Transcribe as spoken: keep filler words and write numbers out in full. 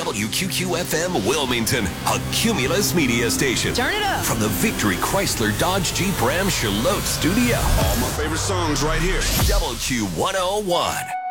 W Q Q F M Wilmington, a Cumulus media station. Turn it up. From the Victory Chrysler Dodge Jeep Ram Charlotte studio. All my favorite songs right here. W Q one oh one.